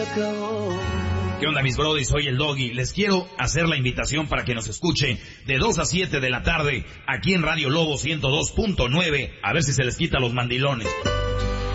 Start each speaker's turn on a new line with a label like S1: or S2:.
S1: ¿Qué onda, mis brodis? Soy el Doggy. Les quiero hacer la invitación para que nos escuche de 2 a 7 de la tarde aquí en Radio Lobo 102.9. A ver si se les quita los mandilones.